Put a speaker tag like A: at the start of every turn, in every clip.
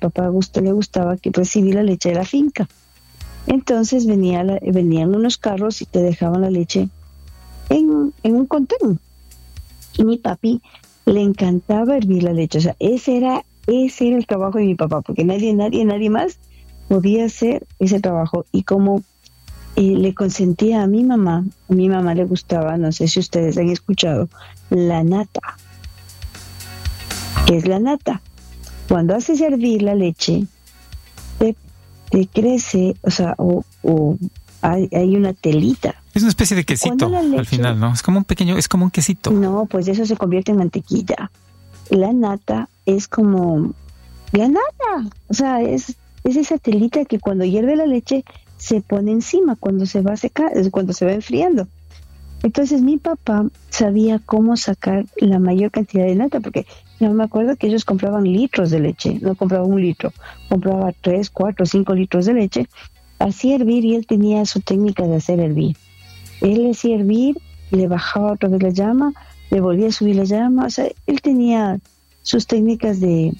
A: papá le gustaba que recibir la leche de la finca. Entonces venían unos carros y te dejaban la leche en un contén. Y mi papi le encantaba hervir la leche. O sea, ese era el trabajo de mi papá, porque nadie más podía hacer ese trabajo. Y como le consentía a mi mamá le gustaba, no sé si ustedes han escuchado, la nata. ¿Qué es la nata? Cuando haces hervir la leche, te crece, o sea, hay una telita.
B: Es una especie de quesito al final, ¿no? Es como un quesito.
A: No, pues eso se convierte en mantequilla. La nata es como la nata, o sea, es esa telita que cuando hierve la leche se pone encima cuando se va a secar, cuando se va enfriando. Entonces mi papá sabía cómo sacar la mayor cantidad de nata, porque yo me acuerdo que ellos compraban litros de leche, no compraba 1 litro, compraba 3, 4, 5 litros de leche, hacía hervir y él tenía su técnica de hacer hervir. Él hacía hervir y le bajaba otra vez la llama, le volvía a subir la llama, o sea, él tenía sus técnicas de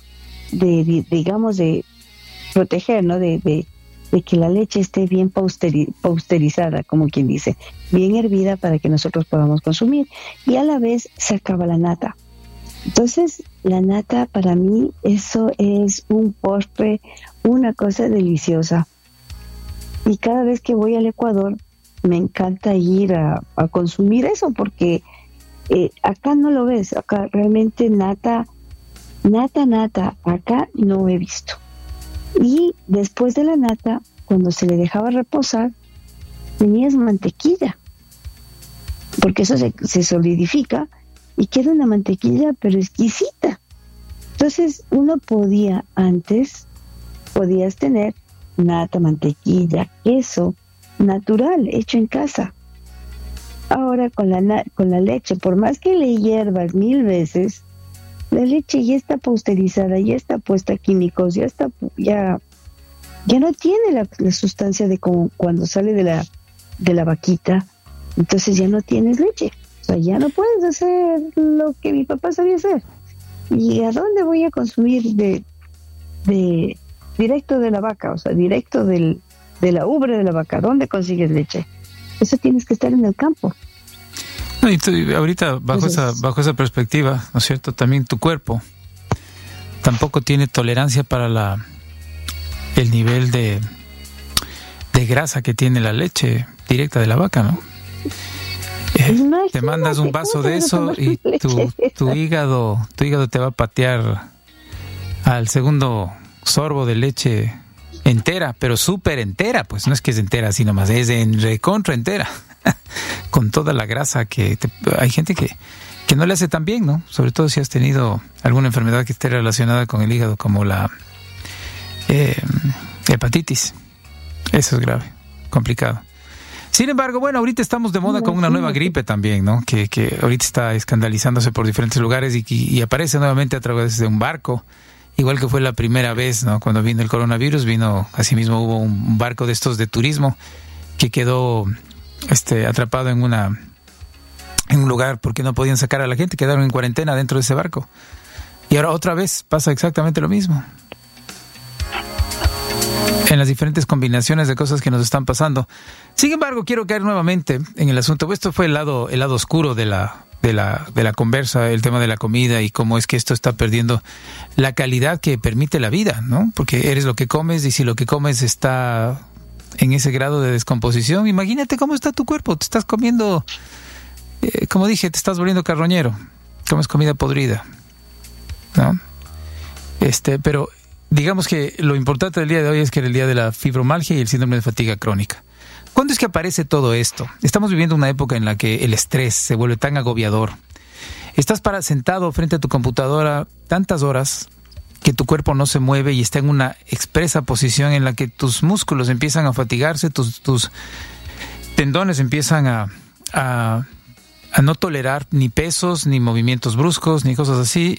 A: proteger, ¿no? De que la leche esté bien pausterizada, como quien dice, bien hervida para que nosotros podamos consumir. Y a la vez sacaba la nata. Entonces, la nata para mí, eso es un postre, una cosa deliciosa. Y cada vez que voy al Ecuador, me encanta ir a consumir eso, porque acá no lo ves. Acá realmente nata, acá no he visto. Y después de la nata, cuando se le dejaba reposar, tenías mantequilla, porque eso se solidifica y queda una mantequilla pero exquisita. Entonces podías tener nata, mantequilla, queso natural, hecho en casa. Ahora con la leche, por más que le hiervas 1000 veces, la leche ya está pasteurizada, ya está puesta químicos, ya no tiene la sustancia de como cuando sale de la vaquita. Entonces ya no tienes leche. O sea, ya no puedes hacer lo que mi papá sabía hacer. ¿Y a dónde voy a consumir de directo de la vaca? O sea, directo de la ubre de la vaca. ¿Dónde consigues leche? Eso tienes que estar en el campo.
B: No, y tú, ahorita, bajo esa perspectiva, ¿no es cierto? También tu cuerpo tampoco tiene tolerancia para el nivel de grasa que tiene la leche directa de la vaca, ¿no? Te mandas un vaso de eso y tu hígado te va a patear al segundo sorbo de leche entera, pero súper entera, pues no es que es entera así nomás, es en recontra entera. Con toda la grasa hay gente que no le hace tan bien, ¿no? Sobre todo si has tenido alguna enfermedad que esté relacionada con el hígado, como la hepatitis. Eso es grave, complicado. Sin embargo, bueno, ahorita estamos de moda con una nueva gripe también, ¿no? Que ahorita está escandalizándose por diferentes lugares y aparece nuevamente a través de un barco, igual que fue la primera vez, ¿no? Cuando vino el coronavirus, asimismo hubo un barco de estos de turismo que quedó atrapado en un lugar porque no podían sacar a la gente, quedaron en cuarentena dentro de ese barco. Y ahora otra vez pasa exactamente lo mismo. En las diferentes combinaciones de cosas que nos están pasando. Sin embargo, quiero caer nuevamente en el asunto. Esto fue el lado oscuro de la conversa, el tema de la comida y cómo es que esto está perdiendo la calidad que permite la vida, ¿no? Porque eres lo que comes, y si lo que comes está en ese grado de descomposición, imagínate cómo está tu cuerpo. Te estás comiendo, como dije, te estás volviendo carroñero, comes comida podrida, ¿no? Pero digamos que lo importante del día de hoy es que era el día de la fibromialgia y el síndrome de fatiga crónica. ¿Cuándo es que aparece todo esto? Estamos viviendo una época en la que el estrés se vuelve tan agobiador. Estás sentado frente a tu computadora tantas horas que tu cuerpo no se mueve y está en una expresa posición en la que tus músculos empiezan a fatigarse, tus tendones empiezan a no tolerar ni pesos, ni movimientos bruscos, ni cosas así.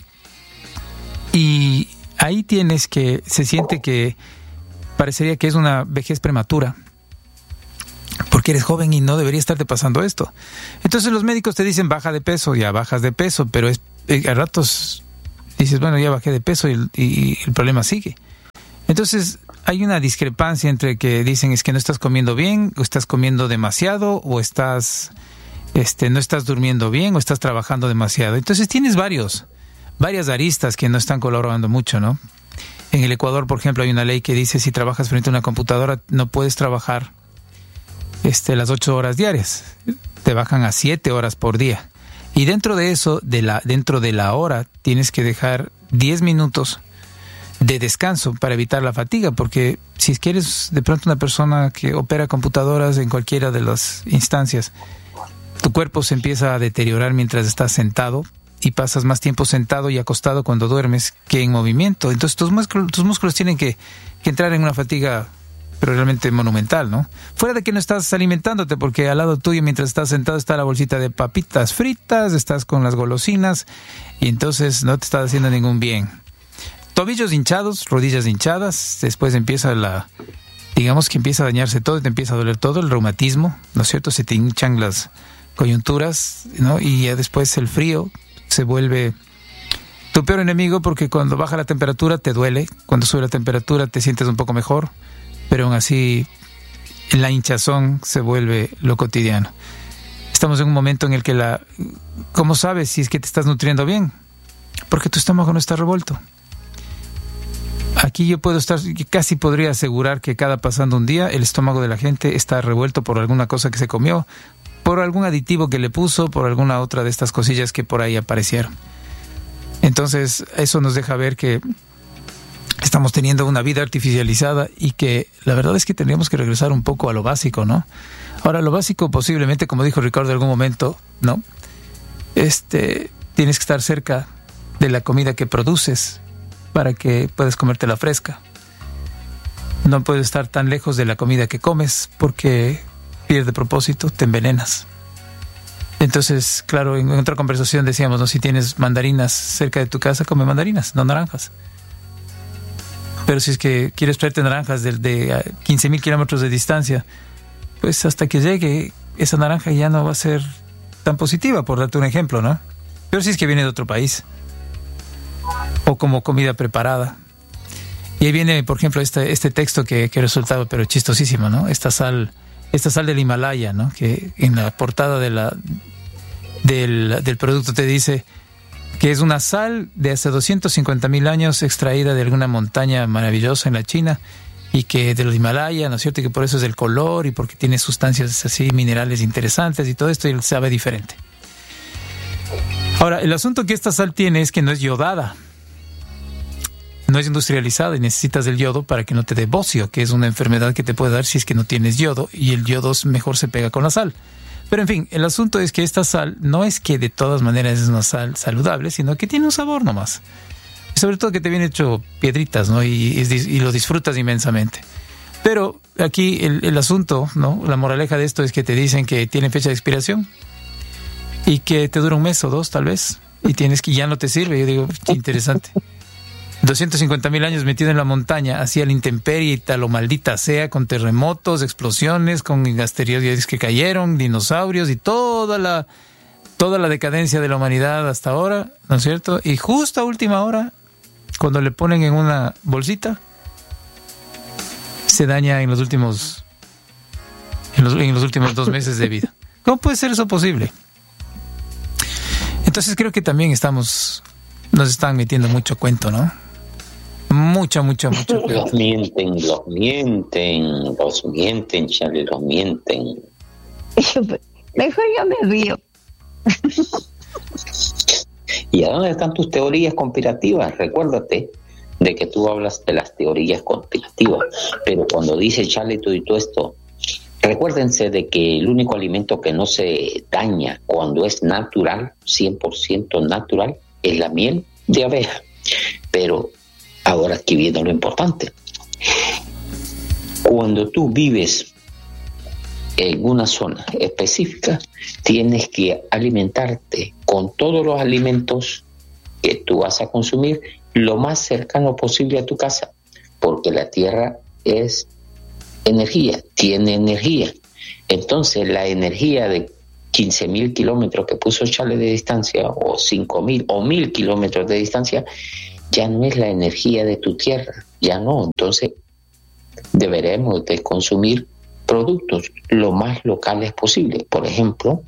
B: Y ahí se siente que parecería que es una vejez prematura, porque eres joven y no debería estarte pasando esto. Entonces los médicos te dicen baja de peso, ya bajas de peso, pero a ratos dices, bueno, ya bajé de peso y el problema sigue. Entonces, hay una discrepancia entre que dicen es que no estás comiendo bien, o estás comiendo demasiado, o estás no estás durmiendo bien, o estás trabajando demasiado. Entonces tienes varias aristas que no están colaborando mucho, ¿no? En el Ecuador, por ejemplo, hay una ley que dice si trabajas frente a una computadora no puedes trabajar las 8 horas diarias. Te bajan a 7 horas por día. Y dentro de eso, dentro de la hora, tienes que dejar 10 minutos de descanso para evitar la fatiga, porque si eres de pronto una persona que opera computadoras en cualquiera de las instancias, tu cuerpo se empieza a deteriorar mientras estás sentado y pasas más tiempo sentado y acostado cuando duermes que en movimiento. Entonces tus músculos tienen que entrar en una fatiga pero realmente monumental, ¿no? Fuera de que no estás alimentándote, porque al lado tuyo mientras estás sentado está la bolsita de papitas fritas, estás con las golosinas y entonces no te estás haciendo ningún bien. Tobillos hinchados, rodillas hinchadas, después empieza digamos que empieza a dañarse todo, te empieza a doler todo, el reumatismo, ¿no es cierto? Se te hinchan las coyunturas, ¿no? Y ya después el frío se vuelve tu peor enemigo, porque cuando baja la temperatura te duele, cuando sube la temperatura te sientes un poco mejor, pero aún así la hinchazón se vuelve lo cotidiano. Estamos en un momento en el que ¿cómo sabes si es que te estás nutriendo bien? Porque tu estómago no está revuelto. Aquí yo casi podría asegurar que cada pasando un día el estómago de la gente está revuelto por alguna cosa que se comió, por algún aditivo que le puso, por alguna otra de estas cosillas que por ahí aparecieron. Entonces eso nos deja ver que estamos teniendo una vida artificializada y que la verdad es que tendríamos que regresar un poco a lo básico, ¿no? Ahora, lo básico posiblemente, como dijo Ricardo en algún momento, ¿no? Tienes que estar cerca de la comida que produces para que puedas comértela fresca. No puedes estar tan lejos de la comida que comes porque pierde propósito, te envenenas. Entonces, claro, en otra conversación decíamos, ¿no? Si tienes mandarinas cerca de tu casa, come mandarinas, no naranjas. Pero si es que quieres traerte naranjas de 15,000 kilómetros de distancia, pues hasta que llegue esa naranja ya no va a ser tan positiva, por darte un ejemplo, ¿no? Pero si es que viene de otro país, o como comida preparada. Y ahí viene, por ejemplo, este texto que resultaba pero chistosísimo, ¿no? Esta sal del Himalaya, ¿no? Que en la portada del producto te dice que es una sal de hace 250,000 años extraída de alguna montaña maravillosa en la China y que del Himalaya, ¿no es cierto? Y que por eso es del color y porque tiene sustancias así, minerales interesantes y todo esto, y sabe diferente. Ahora, el asunto que esta sal tiene es que no es yodada, no es industrializada y necesitas del yodo para que no te dé bocio, que es una enfermedad que te puede dar si es que no tienes yodo, y el yodo mejor se pega con la sal. Pero en fin, el asunto es que esta sal no es que de todas maneras es una sal saludable, sino que tiene un sabor nomás. Y sobre todo que te viene hecho piedritas, ¿no? Y lo disfrutas inmensamente. Pero aquí el asunto, ¿no? La moraleja de esto es que te dicen que tiene fecha de expiración y que te dura un mes o dos tal vez, y tienes que ya no te sirve. Yo digo, qué interesante. 250,000 años metido en la montaña, así a la intemperie y tal, lo maldita sea, con terremotos, explosiones, con asteroides que cayeron, dinosaurios y toda la decadencia de la humanidad hasta ahora, ¿no es cierto? Y justo a última hora, cuando le ponen en una bolsita, se daña en los últimos 2 meses de vida. ¿Cómo puede ser eso posible? Entonces creo que también nos están metiendo mucho cuento, ¿no? Mucho.
C: Los mienten, Charlie, los mienten.
A: Mejor yo me río.
C: ¿Y a dónde están tus teorías conspirativas? Recuérdate de que tú hablas de las teorías conspirativas, pero cuando dice Charlie todo esto, recuérdense de que el único alimento que no se daña cuando es natural, 100% natural, es la miel de abeja. Pero ahora aquí viene lo importante. Cuando tú vives en una zona específica, tienes que alimentarte con todos los alimentos que tú vas a consumir lo más cercano posible a tu casa, porque la tierra es energía, tiene energía. Entonces la energía de 15,000 kilómetros que puso Charlie de distancia, o 5,000 o 1,000 kilómetros de distancia, ya no es la energía de tu tierra, ya no. Entonces deberemos de consumir productos lo más locales posible. Por ejemplo,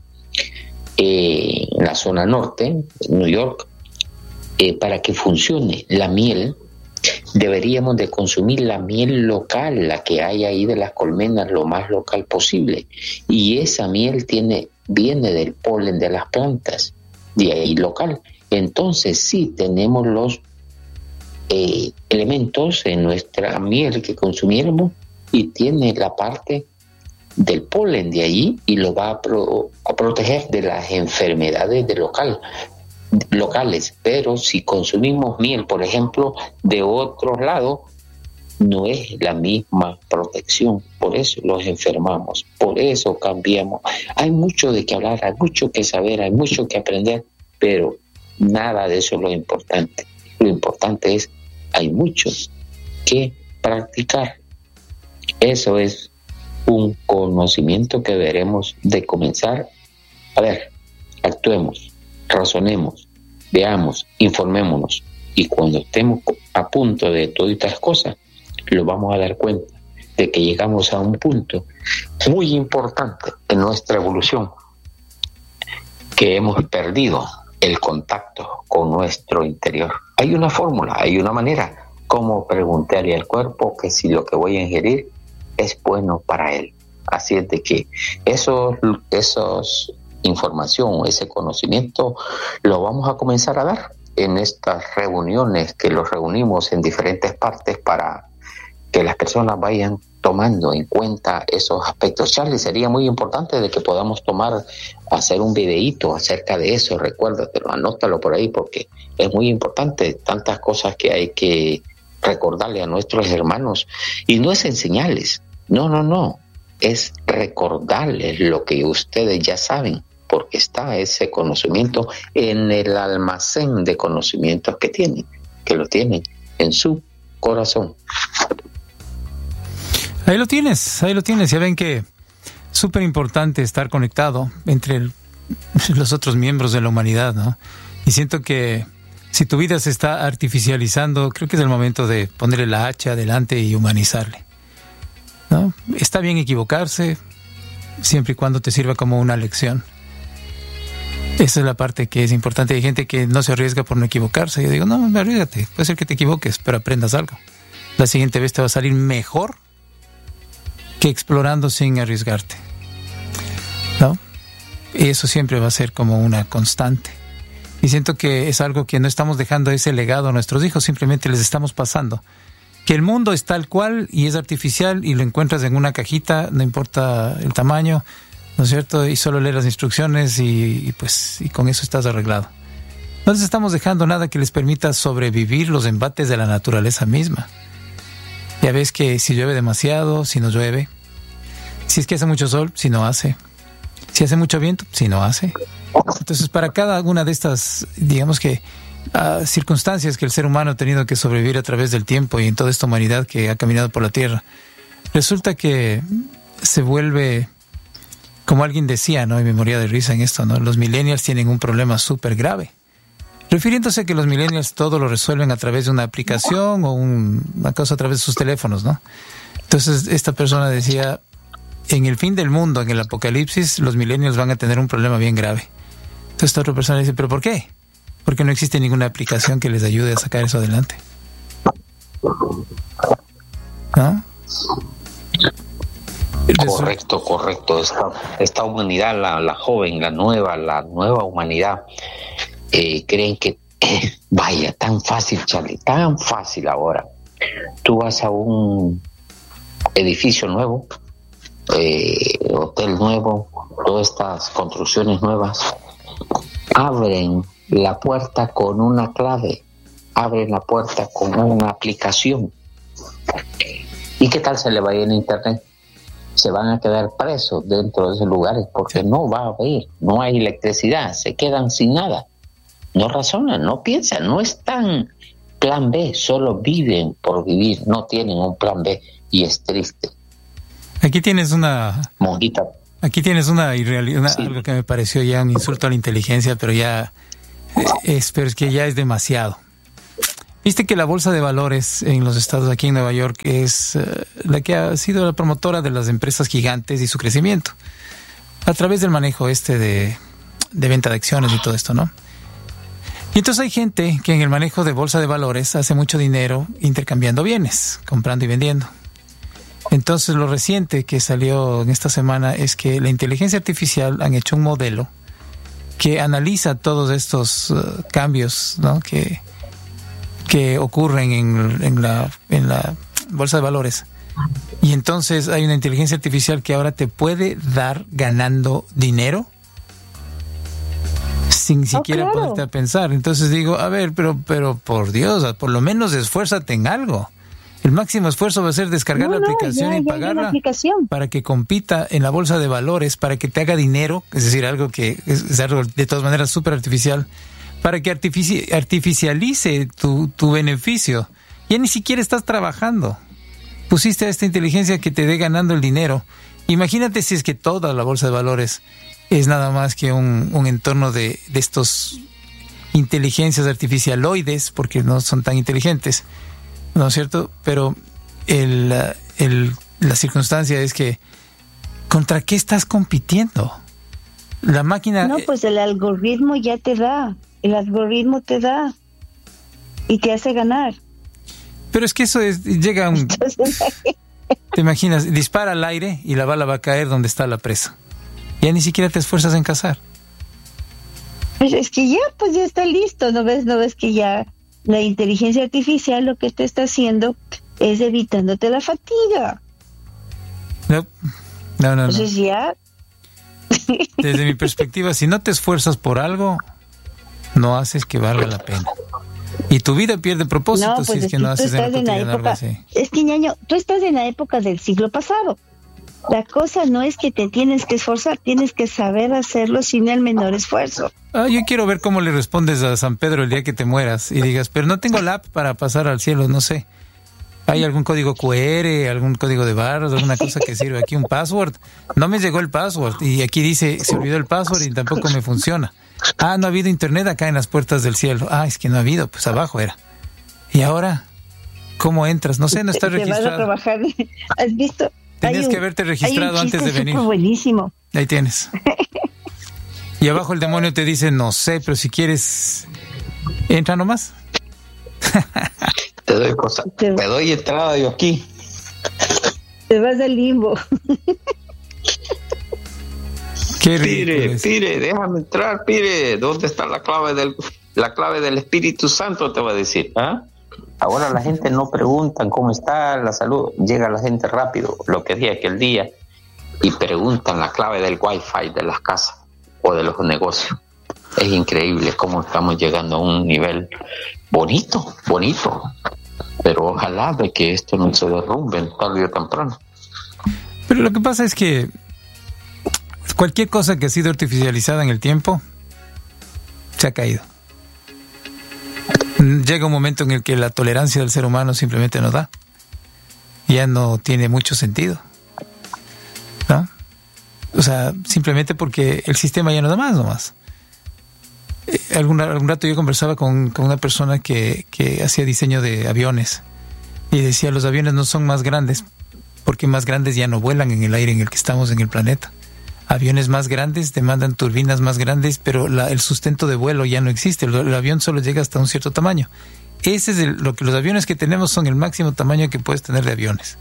C: en la zona norte, New York, para que funcione la miel, deberíamos de consumir la miel local, la que hay ahí de las colmenas, lo más local posible. Y esa miel viene del polen de las plantas, de ahí local. Entonces sí tenemos los elementos en nuestra miel que consumiéramos y tiene la parte del polen de allí y lo va a proteger de las enfermedades locales. Pero si consumimos miel, por ejemplo, de otro lado, no es la misma protección. Por eso los enfermamos, por eso cambiamos. Hay mucho de qué hablar, hay mucho que saber, hay mucho que aprender, pero nada de eso es lo importante. Lo importante es, hay mucho que practicar. Eso es un conocimiento que deberemos de comenzar. A ver, actuemos, razonemos, veamos, informémonos, y cuando estemos a punto de todas estas cosas, lo vamos a dar cuenta de que llegamos a un punto muy importante en nuestra evolución, que hemos perdido el contacto con nuestro interior. Hay una fórmula, hay una manera, como preguntarle al cuerpo que si lo que voy a ingerir es bueno para él. Así es de que esos información, ese conocimiento, lo vamos a comenzar a dar en estas reuniones que los reunimos en diferentes partes para que las personas vayan tomando en cuenta esos aspectos. Charlie, sería muy importante de que podamos hacer un videíto acerca de eso. Recuérdatelo, anótalo por ahí, porque es muy importante, tantas cosas que hay que recordarle a nuestros hermanos, y no es enseñarles, no, es recordarles lo que ustedes ya saben, porque está ese conocimiento en el almacén de conocimientos que lo tienen en su corazón.
B: Ahí lo tienes. Ya ven que es súper importante estar conectado entre los otros miembros de la humanidad, ¿no? Y siento que si tu vida se está artificializando, creo que es el momento de ponerle la H adelante y humanizarle, ¿no? Está bien equivocarse, siempre y cuando te sirva como una lección. Esa es la parte que es importante. Hay gente que no se arriesga por no equivocarse. Yo digo, no, arriésgate, puede ser que te equivoques, pero aprendas algo. La siguiente vez te va a salir mejor que explorando sin arriesgarte, ¿no? Y eso siempre va a ser como una constante. Y siento que es algo que no estamos dejando ese legado a nuestros hijos, simplemente les estamos pasando. Que el mundo es tal cual y es artificial y lo encuentras en una cajita, no importa el tamaño, ¿no es cierto? Y solo lees las instrucciones y con eso estás arreglado. No les estamos dejando nada que les permita sobrevivir los embates de la naturaleza misma. Ya ves que si llueve demasiado, si no llueve. Si es que hace mucho sol, si no hace. Si hace mucho viento, si no hace. Entonces, para cada una de estas, digamos que, circunstancias que el ser humano ha tenido que sobrevivir a través del tiempo y en toda esta humanidad que ha caminado por la Tierra, resulta que se vuelve, como alguien decía, ¿no? Y me moría de risa en esto, ¿no? Los millennials tienen un problema súper grave. Refiriéndose a que los millennials todo lo resuelven a través de una aplicación o una cosa a través de sus teléfonos, ¿no? Entonces, esta persona decía, en el fin del mundo, en el apocalipsis, los millennials van a tener un problema bien grave. Entonces, esta otra persona dice, ¿pero por qué? Porque no existe ninguna aplicación que les ayude a sacar eso adelante, ¿no?
C: Correcto. Esta humanidad, la joven, la nueva humanidad, creen que vaya tan fácil, Charlie, tan fácil ahora. Tú vas a un edificio nuevo, hotel nuevo, todas estas construcciones nuevas, abren la puerta con una clave, abren la puerta con una aplicación. ¿Y qué tal se le va a ir en internet? Se van a quedar presos dentro de esos lugares porque no va a haber, no hay electricidad, se quedan sin nada. No razonan, no piensan, no están plan B, solo viven por vivir, no tienen un plan B y es triste.
B: Aquí tienes una
C: monjita.
B: Aquí tienes una irrealidad, sí. Algo que me pareció ya un insulto a la inteligencia, pero es que ya es demasiado. Viste que la bolsa de valores en los estados, aquí en Nueva York, es la que ha sido la promotora de las empresas gigantes y su crecimiento, a través del manejo de venta de acciones y todo esto, ¿no? Y entonces hay gente que en el manejo de bolsa de valores hace mucho dinero intercambiando bienes, comprando y vendiendo. Entonces lo reciente que salió en esta semana es que la inteligencia artificial han hecho un modelo que analiza todos estos cambios, ¿no?, que ocurren en la bolsa de valores. Y entonces hay una inteligencia artificial que ahora te puede dar ganando dinero sin siquiera ponerte a pensar. Entonces digo, a ver, pero por Dios, por lo menos esfuérzate en algo. El máximo esfuerzo va a ser descargar la aplicación y pagarla para que compita en la bolsa de valores, para que te haga dinero, es decir, algo que es algo de todas maneras súper artificial, para que artificialice tu beneficio. Ya ni siquiera estás trabajando. Pusiste a esta inteligencia que te dé ganando el dinero. Imagínate si es que toda la bolsa de valores es nada más que un entorno de estos inteligencias artificialoides, porque no son tan inteligentes, ¿no es cierto? Pero la circunstancia es que ¿contra qué estás compitiendo? La máquina...
A: No, pues el algoritmo ya te da. El algoritmo te da y te hace ganar.
B: Pero es que eso llega a un... ¿Te imaginas? Dispara al aire y la bala va a caer donde está la presa. Ya ni siquiera te esfuerzas en cazar.
A: Pues es que ya está listo. ¿No ves que ya la inteligencia artificial lo que te está haciendo es evitándote la fatiga?
B: No.
A: Entonces ya...
B: Desde mi perspectiva, si no te esfuerzas por algo, no haces que valga la pena. Y tu vida pierde propósito si es que no haces en algo así.
A: Es que, ñaño, tú estás en la época del siglo pasado. La cosa no es que te tienes que esforzar, tienes que saber hacerlo sin el menor esfuerzo.
B: Yo quiero ver cómo le respondes a San Pedro el día que te mueras y digas, pero no tengo la app para pasar al cielo, no sé. ¿Hay algún código QR, algún código de barras, alguna cosa que sirve aquí, un password? No me llegó el password y aquí dice, se olvidó el password y tampoco me funciona. No ha habido internet acá en las puertas del cielo. Es que no ha habido, pues abajo era. ¿Y ahora? ¿Cómo entras? No sé, no está registrado.
A: Te vas a trabajar. ¿Has visto?
B: Tenías que haberte registrado antes de venir.
A: Buenísimo.
B: Ahí tienes. Y abajo el demonio te dice, no sé, pero si quieres, entra nomás.
C: Te doy entrada yo aquí.
A: Te vas al limbo.
B: Qué ridículo.
C: Pire, déjame entrar, Pire. ¿Dónde está la clave del Espíritu Santo? Te voy a decir. Ahora la gente no pregunta cómo está la salud. Llega la gente rápido, lo que dije aquel día, y preguntan la clave del Wi-Fi de las casas o de los negocios. Es increíble cómo estamos llegando a un nivel bonito, pero ojalá de que esto no se derrumbe tarde o temprano.
B: Pero lo que pasa es que cualquier cosa que ha sido artificializada en el tiempo se ha caído. Llega un momento en el que la tolerancia del ser humano simplemente no da. Ya no tiene mucho sentido, ¿no? O sea, simplemente porque el sistema ya no da más. Algún rato yo conversaba con una persona que hacía diseño de aviones y decía, los aviones no son más grandes porque más grandes ya no vuelan en el aire en el que estamos en el planeta. Aviones más grandes demandan turbinas más grandes, pero el sustento de vuelo ya no existe. El avión solo llega hasta un cierto tamaño. Ese es lo que los aviones que tenemos son el máximo tamaño que puedes tener de aviones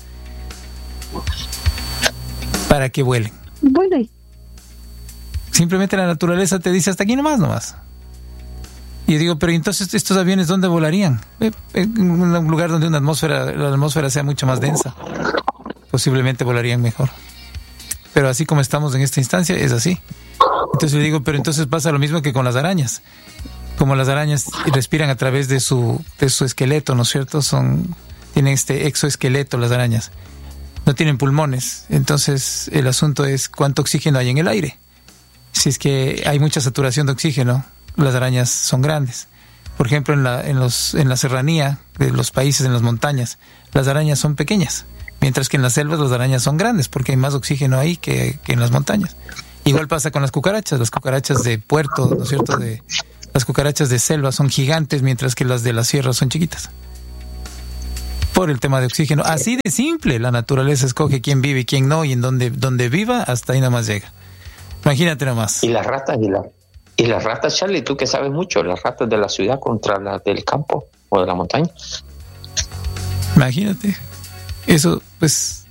B: para que vuelen.
A: Bueno,
B: simplemente la naturaleza te dice hasta aquí nomás. Y digo, pero entonces estos aviones ¿dónde volarían? En un lugar donde la atmósfera sea mucho más densa. Posiblemente volarían mejor. Pero así como estamos en esta instancia, es así. Entonces le digo, pero entonces pasa lo mismo que con las arañas. Como las arañas respiran a través de su esqueleto, ¿no es cierto? Tienen este exoesqueleto las arañas. No tienen pulmones. Entonces el asunto es cuánto oxígeno hay en el aire. Si es que hay mucha saturación de oxígeno, las arañas son grandes. Por ejemplo, en la serranía de los países, en las montañas, las arañas son pequeñas. Mientras que en las selvas las arañas son grandes porque hay más oxígeno ahí que en las montañas. Igual pasa con las cucarachas de puerto, ¿no es cierto? De Las cucarachas de selva son gigantes, mientras que las de la sierra son chiquitas. Por el tema de oxígeno. Así de simple, la naturaleza escoge quién vive y quién no, y en donde viva, hasta ahí nomás llega. Imagínate nomás.
C: Y las ratas, Charlie, tú que sabes mucho, las ratas de la ciudad contra las del campo o de la montaña.
B: Imagínate. Eso, pues,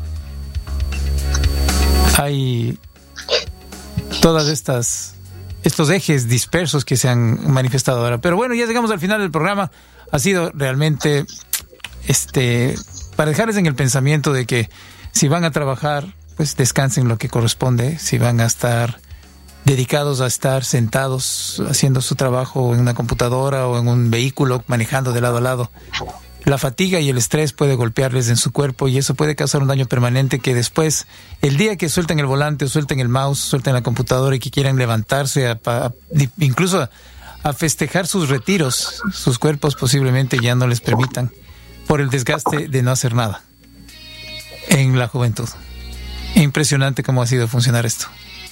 B: hay todas estos ejes dispersos que se han manifestado ahora. Pero bueno, ya llegamos al final del programa. Ha sido realmente para dejarles en el pensamiento de que si van a trabajar, pues descansen lo que corresponde. Si van a estar dedicados a estar sentados haciendo su trabajo en una computadora o en un vehículo manejando de lado a lado, la fatiga y el estrés puede golpearles en su cuerpo, y eso puede causar un daño permanente que después, el día que suelten el volante o suelten el mouse, suelten la computadora y que quieran levantarse incluso a festejar sus retiros, sus cuerpos posiblemente ya no les permitan, por el desgaste de no hacer nada en la juventud. Impresionante cómo ha sido funcionar esto.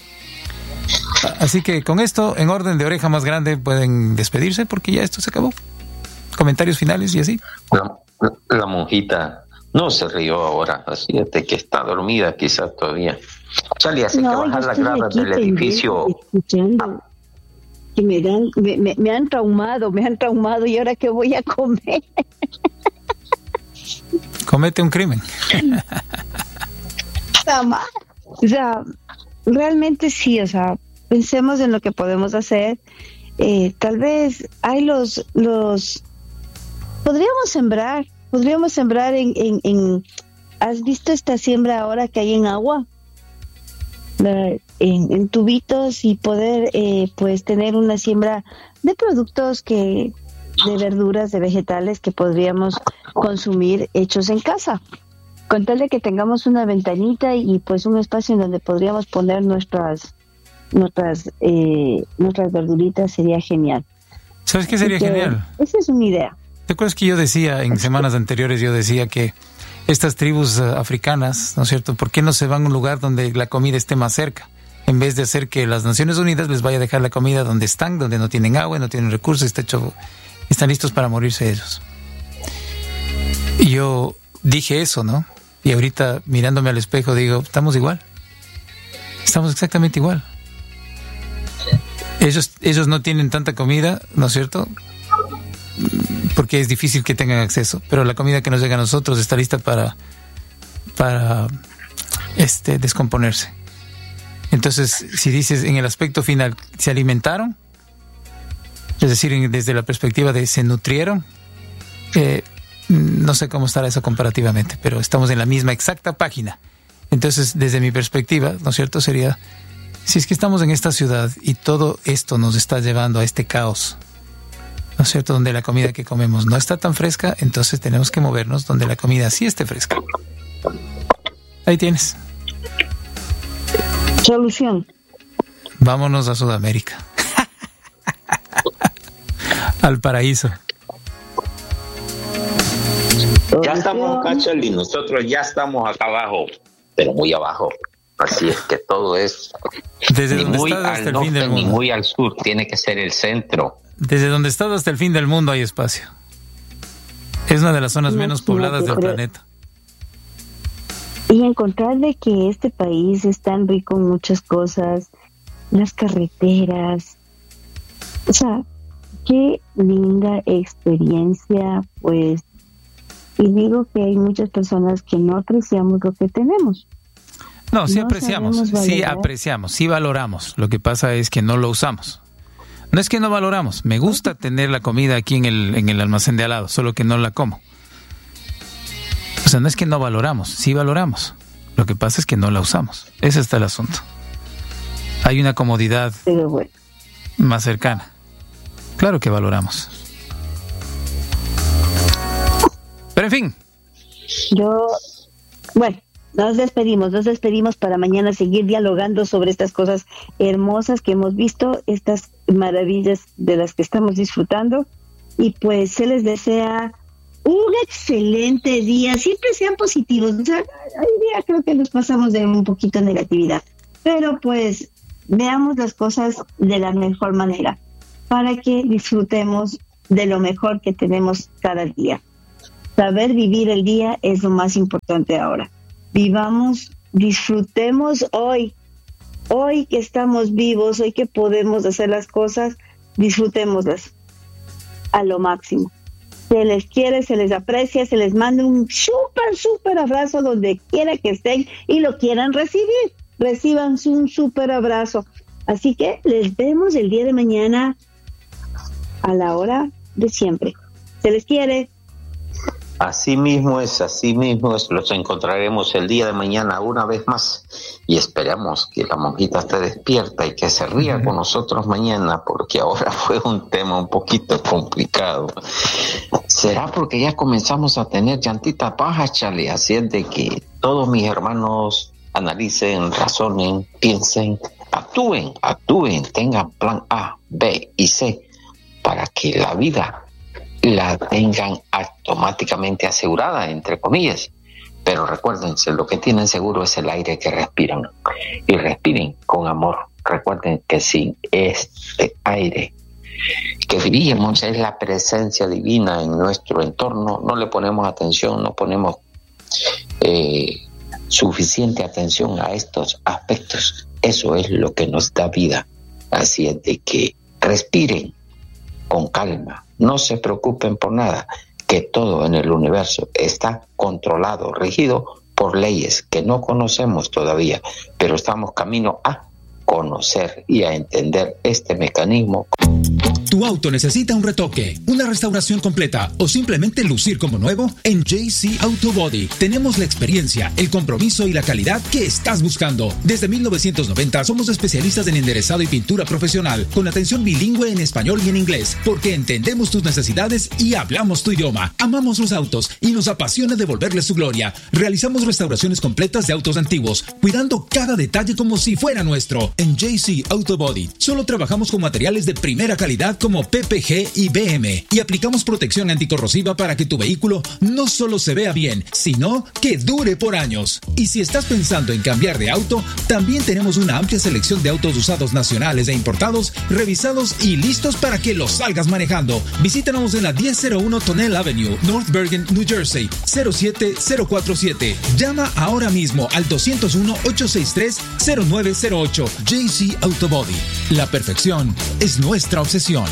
B: Así que con esto, en orden de oreja más grande, pueden despedirse porque ya esto se acabó. Comentarios finales y así.
C: La monjita no se rió ahora, así de que está dormida quizás todavía. Charlie, hace que bajar las gradas del edificio.
A: Escuchando que me han traumado, y ahora qué voy a comer.
B: Comete un crimen.
A: O sea, realmente sí, o sea, pensemos en lo que podemos hacer. Tal vez hay los podríamos sembrar en ¿has visto esta siembra ahora que hay en agua? En tubitos, y poder pues tener una siembra de productos de verduras, de vegetales que podríamos consumir hechos en casa, con tal de que tengamos una ventanita y pues un espacio en donde podríamos poner nuestras verduritas. Sería genial.
B: ¿Sabes qué sería genial?
A: Esa es una idea.
B: ¿Te acuerdas que yo decía en semanas anteriores, que estas tribus africanas, ¿no es cierto?, ¿por qué no se van a un lugar donde la comida esté más cerca? En vez de hacer que las Naciones Unidas les vaya a dejar la comida donde están, donde no tienen agua, no tienen recursos, están listos para morirse ellos. Y yo dije eso, ¿no? Y ahorita mirándome al espejo digo, estamos igual. Estamos exactamente igual. Ellos no tienen tanta comida, ¿no es cierto?, porque es difícil que tengan acceso, pero la comida que nos llega a nosotros está lista para descomponerse. Entonces, si dices en el aspecto final, ¿se alimentaron? Es decir, desde la perspectiva de ¿se nutrieron? No sé cómo estará eso comparativamente, pero estamos en la misma exacta página. Entonces, desde mi perspectiva, ¿no es cierto?, sería, si es que estamos en esta ciudad y todo esto nos está llevando a este caos, ¿no es cierto?, donde la comida que comemos no está tan fresca, entonces tenemos que movernos donde la comida sí esté fresca. Ahí tienes.
A: Solución.
B: Vámonos a Sudamérica. Al paraíso.
C: Ya estamos acá, Charlie, nosotros ya estamos acá abajo, pero muy abajo. Así es que todo es
B: desde
C: ni
B: donde
C: muy
B: estás hasta
C: al
B: el fin del
C: norte ni
B: mundo.
C: muy al sur, tiene que ser el centro.
B: Desde donde estás hasta el fin del mundo hay espacio. Es una de las zonas menos pobladas del planeta.
A: Y encontrar de que este país es tan rico en muchas cosas, las carreteras, o sea, qué linda experiencia, pues, y digo que hay muchas personas que no apreciamos lo que tenemos.
B: No, sí apreciamos, sí valoramos. Lo que pasa es que no lo usamos. No es que no valoramos. Me gusta tener la comida aquí en el almacén de al lado, solo que no la como. O sea, no es que no valoramos, sí valoramos. Lo que pasa es que no la usamos. Ese está el asunto. Hay una comodidad más cercana. Claro que valoramos. Pero en fin.
A: Nos despedimos para mañana seguir dialogando sobre estas cosas hermosas que hemos visto, estas maravillas de las que estamos disfrutando, y pues se les desea un excelente día. Siempre sean positivos. O sea, hoy día creo que nos pasamos de un poquito de negatividad, pero pues veamos las cosas de la mejor manera. para que disfrutemos de lo mejor que tenemos cada día. Saber vivir el día es lo más importante ahora. Vivamos, disfrutemos hoy que estamos vivos, hoy que podemos hacer las cosas, disfrutémoslas a lo máximo. Se les quiere, se les aprecia, se les manda un súper abrazo donde quiera que estén y lo quieran recibir. Reciban un súper abrazo. Así que les vemos el día de mañana a la hora de siempre. Se les quiere.
C: Así mismo es, los encontraremos el día de mañana una vez más y esperamos que la monjita esté despierta y que se ría con nosotros mañana, porque ahora fue un tema un poquito complicado. ¿Será porque ya comenzamos a tener llantitas bajas, Charlie? Así es de que todos mis hermanos analicen, razonen, piensen, actúen, tengan plan A, B y C para que la vida la tengan automáticamente asegurada, entre comillas. Pero recuérdense, lo que tienen seguro es el aire que respiran. Y respiren con amor. Recuerden que sin este aire que diríamos es la presencia divina en nuestro entorno, no le ponemos atención, no ponemos suficiente atención a estos aspectos. Eso es lo que nos da vida. Así es de que respiren con calma. No se preocupen por nada, que todo en el universo está controlado, regido por leyes que no conocemos todavía, pero estamos camino a conocer y a entender este mecanismo.
D: ¿Tu auto necesita un retoque, una restauración completa o simplemente lucir como nuevo? En JC Auto Body tenemos la experiencia, el compromiso y la calidad que estás buscando. Desde 1990 somos especialistas en enderezado y pintura profesional, con atención bilingüe en español y en inglés, porque entendemos tus necesidades y hablamos tu idioma. Amamos los autos y nos apasiona devolverles su gloria. Realizamos restauraciones completas de autos antiguos, cuidando cada detalle como si fuera nuestro. En JC Auto Body solo trabajamos con materiales de primera calidad como PPG y BM y aplicamos protección anticorrosiva para que tu vehículo no solo se vea bien, sino que dure por años. Y si estás pensando en cambiar de auto, también tenemos una amplia selección de autos usados nacionales e importados, revisados y listos para que los salgas manejando. Visítanos en la 1001 Tonnelle Avenue, North Bergen, New Jersey, 07047. Llama ahora mismo al 201-863-0908. JC Auto Body. La perfección es nuestra obsesión.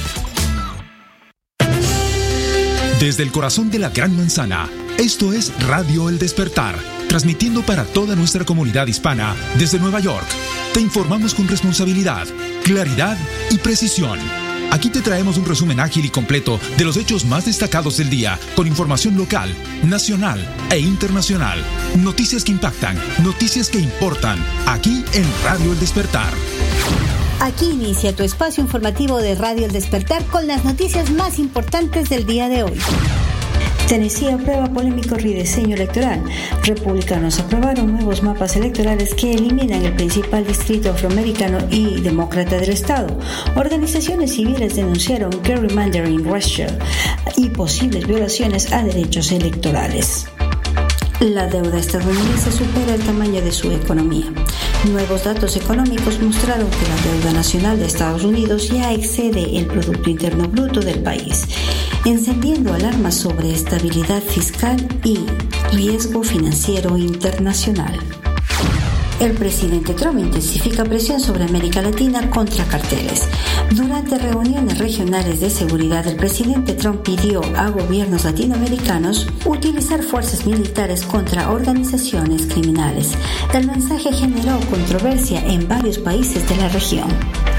D: Desde el corazón de la Gran Manzana, esto es Radio El Despertar, transmitiendo para toda nuestra comunidad hispana desde Nueva York. Te informamos con responsabilidad, claridad y precisión. Aquí te traemos un resumen ágil y completo de los hechos más destacados del día, con información local, nacional e internacional. Noticias que impactan, noticias que importan, aquí en Radio El Despertar.
E: Aquí inicia tu espacio informativo de Radio El Despertar con las noticias más importantes del día de hoy. Tennessee aprueba polémico rediseño electoral. Republicanos aprobaron nuevos mapas electorales que eliminan el principal distrito afroamericano y demócrata del estado. Organizaciones civiles denunciaron gerrymandering racial y posibles violaciones a derechos electorales. La deuda estadounidense supera el tamaño de su economía. Nuevos datos económicos mostraron que la deuda nacional de Estados Unidos ya excede el Producto Interno Bruto del país, encendiendo alarmas sobre estabilidad fiscal y riesgo financiero internacional. El presidente Trump intensifica presión sobre América Latina contra carteles. Durante reuniones regionales de seguridad, el presidente Trump pidió a gobiernos latinoamericanos utilizar fuerzas militares contra organizaciones criminales. El mensaje generó controversia en varios países de la región.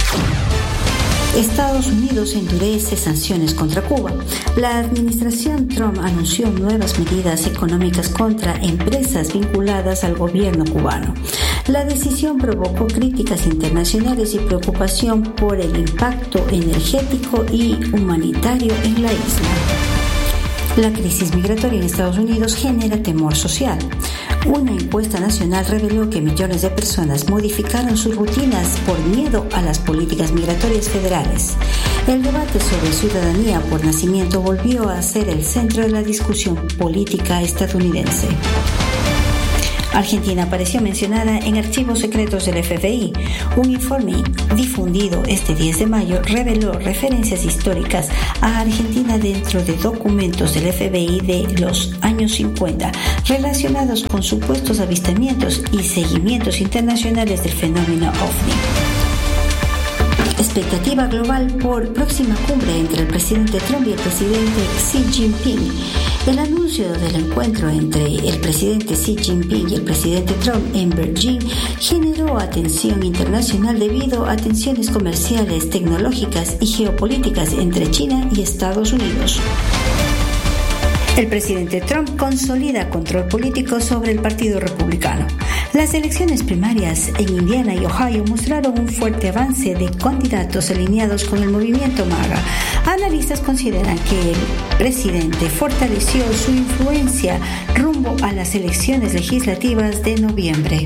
E: Estados Unidos endurece sanciones contra Cuba. La administración Trump anunció nuevas medidas económicas contra empresas vinculadas al gobierno cubano. La decisión provocó críticas internacionales y preocupación por el impacto energético y humanitario en la isla. La crisis migratoria en Estados Unidos genera temor social. Una encuesta nacional reveló que millones de personas modificaron sus rutinas por miedo a las políticas migratorias federales. El debate sobre ciudadanía por nacimiento volvió a ser el centro de la discusión política estadounidense. Argentina apareció mencionada en archivos secretos del FBI. Un informe difundido este 10 de mayo reveló referencias históricas a Argentina dentro de documentos del FBI de los años 50 relacionados con supuestos avistamientos y seguimientos internacionales del fenómeno OVNI. Expectativa global por próxima cumbre entre el presidente Trump y el presidente Xi Jinping. El anuncio del encuentro entre el presidente Xi Jinping y el presidente Trump en Beijing generó atención internacional debido a tensiones comerciales, tecnológicas y geopolíticas entre China y Estados Unidos. El presidente Trump consolida control político sobre el Partido Republicano. Las elecciones primarias en Indiana y Ohio mostraron un fuerte avance de candidatos alineados con el movimiento MAGA. Analistas consideran que el presidente fortaleció su influencia rumbo a las elecciones legislativas de noviembre.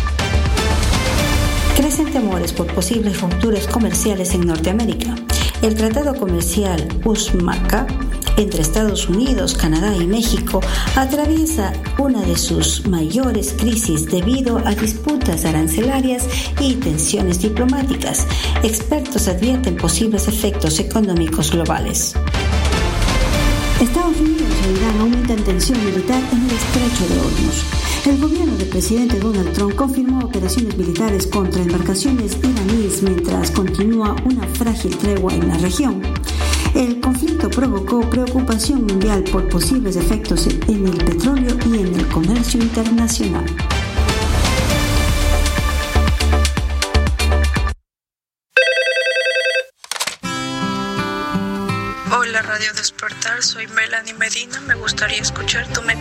E: Crecen temores por posibles rupturas comerciales en Norteamérica. El tratado comercial USMCA entre Estados Unidos, Canadá y México atraviesa una de sus mayores crisis debido a disputas arancelarias y tensiones diplomáticas. Expertos advierten posibles efectos económicos globales. Estados Unidos e Irán aumentan tensión militar en el estrecho de Hormuz. El gobierno del presidente Donald Trump confirmó operaciones militares contra embarcaciones iraníes mientras continúa una frágil tregua en la región. El conflicto provocó preocupación mundial por posibles efectos en el petróleo y en el comercio internacional.
F: Hola Radio Despertar, soy Melanie Medina. Me gustaría escuchar tu